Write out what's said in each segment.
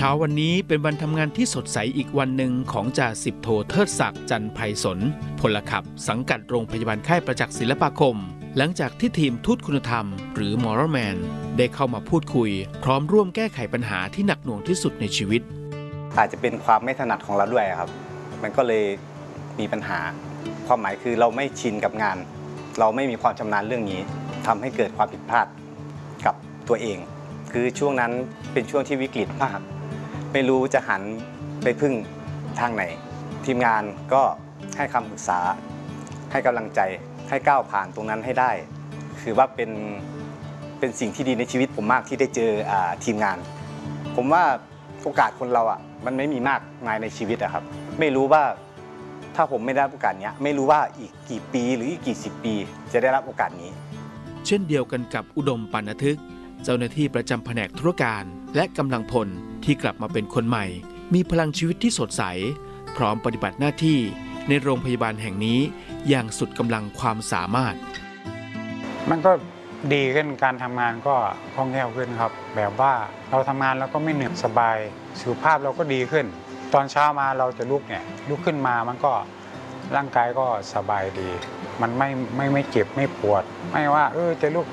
ช้าวันนี้เป็นวันทำงานที่สดใสอีกวันหนึ่งของจ่าสิบโทเทิดศักดิ์จันทร์ไพรสนพลขับสังกัดโรงพยาบาลค่ายประจักษ์ศิลปาคมหลังจากที่ทีมทูตคุณธรรมหรือ Moral Man ได้เข้ามาพูดคุยพร้อมร่วมแก้ไขปัญหาที่หนักหน่วงที่สุดในชีวิตอาจจะเป็นความไม่ถนัดของเราด้วยครับมันก็เลยมีปัญหาความหมายคือเราไม่ชินกับงานเราไม่มีความชำนาญเรื่องนี้ทำให้เกิดความผิดพลาดกับตัวเองคือช่วงนั้นเป็นช่วงที่วิกฤตมากไม่รู้จะหันไปพึ่งทางไหนทีมงานก็ให้คำปรึกษาให้กำลังใจให้ก้าวผ่านตรงนั้นให้ได้คือว่าเป็นสิ่งที่ดีในชีวิตผมมากที่ได้เจอทีมงานผมว่าโอกาสคนเรามันไม่มีมากมายในชีวิตครับไม่รู้ว่าถ้าผมไม่ได้รับโอกาสนี้ไม่รู้ว่าอีกกี่ปีหรืออีกกี่สิบปีจะได้รับโอกาสนี้เช่นเดียวกันกับอุดมปานทึกเจ้าหน้าที่ประจำแผนกธุรการและกำลังพลที่กลับมาเป็นคนใหม่มีพลังชีวิตที่สดใสพร้อมปฏิบัติหน้าที่ในโรงพยาบาลแห่งนี้อย่างสุดกำลังความสามารถมันก็ดีขึ้นการทำงานก็คล่องแคล่วขึ้นครับแบบว่าเราทำงานแล้วก็ไม่เหนื่อยสบายสุขภาพเราก็ดีขึ้นตอนเช้ามาเราจะลุกขึ้นมามันก็ร่างกายก็สบายดีมันไม่เจ็บไม่ปวดไม่ว่าจะลุก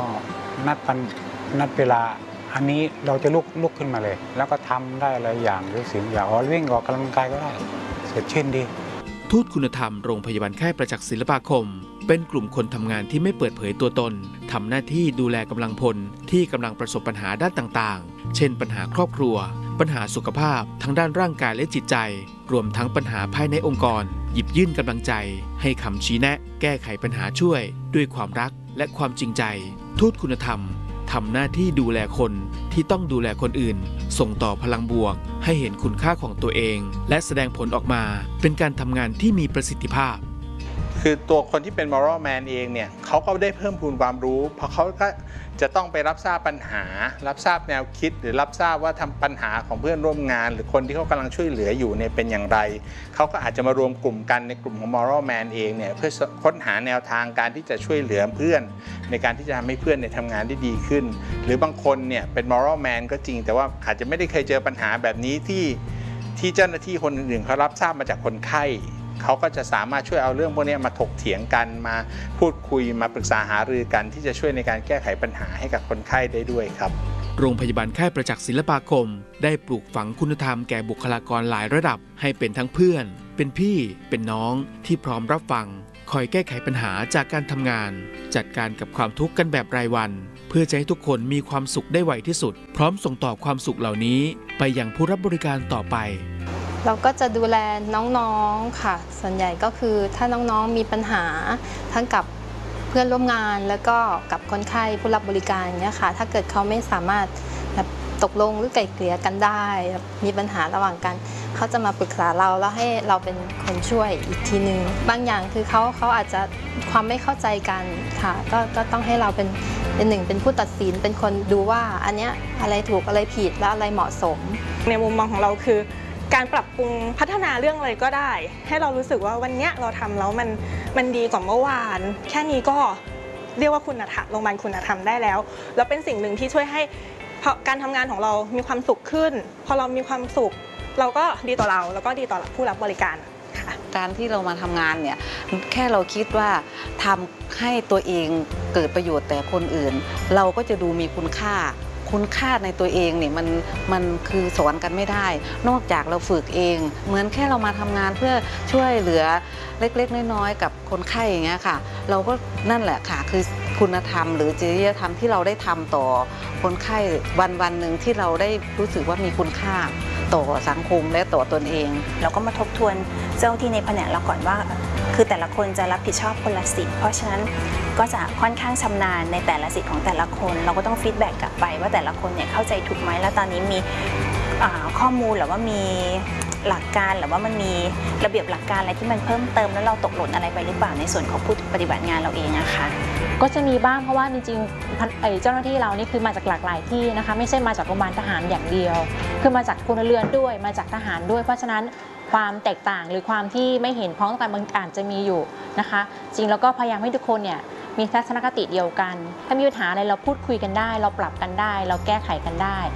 นัดเวลาอันนี้เราจะลุกขึ้นมาเลยแล้วก็ทำได้หลายอย่างหรือสิ่งอย่างวิ่งออกกำลังกายก็ได้สดชื่นดีทูตคุณธรรมโรงพยาบาลค่ายประจักษ์ศิลปาคมเป็นกลุ่มคนทำงานที่ไม่เปิดเผยตัวตนทำหน้าที่ดูแลกำลังพลที่กำลังประสบปัญหาด้านต่างๆเช่นปัญหาครอบครัวปัญหาสุขภาพทั้งด้านร่างกายและจิตใจรวมทั้งปัญหาภายในองค์กรหยิบยื่นกำลังใจให้คำชี้แนะแก้ไขปัญหาช่วยด้วยความรักและความจริงใจทูตคุณธรรมทำหน้าที่ดูแลคนที่ต้องดูแลคนอื่นส่งต่อพลังบวกให้เห็นคุณค่าของตัวเองและแสดงผลออกมาเป็นการทำงานที่มีประสิทธิภาพคือตัวคนที่เป็น Moral Man เองเนี่ยเขาก็ได้เพิ่มพูนความรู้เพราะเขาก็จะต้องไปรับทราบปัญหารับทราบแนวคิดหรือรับทราบว่าทำปัญหาของเพื่อนร่วมงานหรือคนที่เขากำลังช่วยเหลืออยู่เนี่ยเป็นอย่างไรเขาก็อาจจะมารวมกลุ่มกันในกลุ่มของ Moral Man เองเนี่ยเพื่อค้นหาแนวทางการที่จะช่วยเหลือเพื่อนในการที่จะทำให้เพื่อนเนี่ยทำงานได้ดีขึ้นหรือบางคนเนี่ยเป็น Moral Man ก็จริงแต่ว่าอาจจะไม่ได้เคยเจอปัญหาแบบนี้ที่เจ้าหน้าที่คนอื่นๆเขารับทราบมาจากคนไข้เขาก็จะสามารถช่วยเอาเรื่องพวกนี้มาถกเถียงกันมาพูดคุยมาปรึกษาหารือกันที่จะช่วยในการแก้ไขปัญหาให้กับคนไข้ได้ด้วยครับโรงพยาบาลค่ายประจักษ์ศิลปาคมได้ปลูกฝังคุณธรรมแก่บุคลากรหลายระดับให้เป็นทั้งเพื่อนเป็นพี่เป็นน้องที่พร้อมรับฟังคอยแก้ไขปัญหาจากการทำงานจัดการกับความทุกข์กันแบบรายวันเพื่อจะให้ทุกคนมีความสุขได้ไวที่สุดพร้อมส่งต่อความสุขเหล่านี้ไปยังผู้รับบริการต่อไปเราก็จะดูแลน้องๆค่ะส่วนใหญ่ก็คือถ้าน้องๆมีปัญหาทั้งกับเพื่อนร่วมงานแล้วก็กับคนไข้ผู้รับบริการอย่างเงี้ยค่ะถ้าเกิดเขาไม่สามารถตกลงหรือไกล่เกลี่ยกันได้มีปัญหาระหว่างกันเขาจะมาปรึกษาเราแล้วให้เราเป็นคนช่วยอีกทีนึงบางอย่างคือเขาอาจจะความไม่เข้าใจกันค่ะก็ต้องให้เราเป็นหนึ่งเป็นผู้ตัดสินเป็นคนดูว่าอันเนี้ยอะไรถูกอะไรผิดและอะไรเหมาะสมในมุมมองของเราคือการปรับปรุงพัฒนาเรื่องอะไรก็ได้ให้เรารู้สึกว่าวันนี้เราทำแล้วมันดีกว่าเมื่อวานแค่นี้ก็เรียกว่าคุณธรรมโรงพยาบาลคุณธรรมได้แล้วแล้วเป็นสิ่งหนึ่งที่ช่วยให้การทำงานของเรามีความสุขขึ้นพอเรามีความสุขเราก็ดีต่อเราแล้วก็ดีต่อผู้รับบริการการที่เรามาทำงานเนี่ยแค่เราคิดว่าทำให้ตัวเองเกิดประโยชน์แต่คนอื่นเราก็จะดูมีคุณค่าในตัวเองเนี่ยมันคือสอนกันไม่ได้นอกจากเราฝึกเองเหมือนแค่เรามาทำงานเพื่อช่วยเหลือเล็กๆน้อยๆกับคนไข้อย่างเงี้ยค่ะเราก็นั่นแหละค่ะคือคุณธรรมหรือจริยธรรมที่เราได้ทำต่อคนไข้วันหนึ่งที่เราได้รู้สึกว่ามีคุณค่าต่อสังคมและต่อตนเองเราก็มาทบทวนเจ้าที่ในแผนกเราก่อนว่าคือแต่ละคนจะรับผิดชอบคนละสิทธิ์เพราะฉะนั้นก็จะค่อนข้างชำนาญในแต่ละสิทธิ์ของแต่ละคนเราก็ต้องฟีดแบ็กกลับไปว่าแต่ละคนเนี่ยเข้าใจถูกไหมแล้วตอนนี้มีข้อมูลหรือว่ามีหลักการหรือว่ามันมีระเบียบหลักการอะไรที่มันเพิ่มเติมแล้วเราตกหล่นอะไรไปหรือเปล่าในส่วนของผู้ปฏิบัติงานเราเองนะคะก็จะมีบ้างเพราะว่าจริงๆเจ้าหน้าที่เรานี่คือมาจากหลากหลายที่นะคะไม่ใช่มาจากโรงพยาบาลทหารอย่างเดียวคือมาจากพลเรือนด้วยมาจากทหารด้วยเพราะฉะนั้นความแตกต่างหรือความที่ไม่เห็นพ้องกันบางอาจจะมีอยู่นะคะจริงแล้วก็พยายามให้ทุกคนเนี่ยมีทัศนคติเดียวกันถ้ามีปัญหาอะไรเราพูดคุยกันได้เราปรับกันได้เราแก้ไขกันได้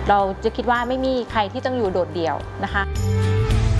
เราจะคิดว่าไม่มีใครที่ต้องอยู่โดดเดี่ยวนะคะ